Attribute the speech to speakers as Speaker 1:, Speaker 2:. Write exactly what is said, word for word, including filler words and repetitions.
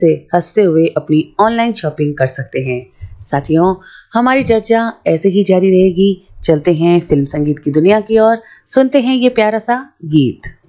Speaker 1: से हंसते हुए अपनी ऑनलाइन शॉपिंग कर सकते हैं। साथियों, हमारी चर्चा ऐसे ही जारी रहेगी। चलते हैं फिल्म संगीत की दुनिया की ओर, सुनते हैं ये प्यारा सा गीत।